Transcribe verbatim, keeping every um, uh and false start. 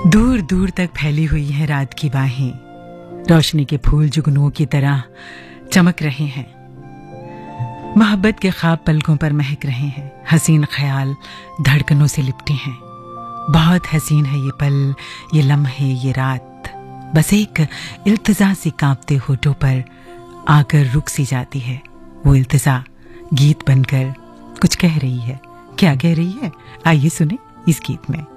दूर दूर तक फैली हुई है रात की बाहें, रोशनी के फूल जुगनुओं की तरह चमक रहे हैं। मोहब्बत के ख्वाब पलकों पर महक रहे हैं, हसीन ख्याल धड़कनों से लिपटे हैं। बहुत हसीन है ये पल, ये लम्हे, ये रात। बस एक इल्तिजा सी कांपते होठों पर आकर रुक सी जाती है। वो इल्तिजा गीत बनकर कुछ कह रही है। क्या कह रही है, आइए सुने इस गीत में।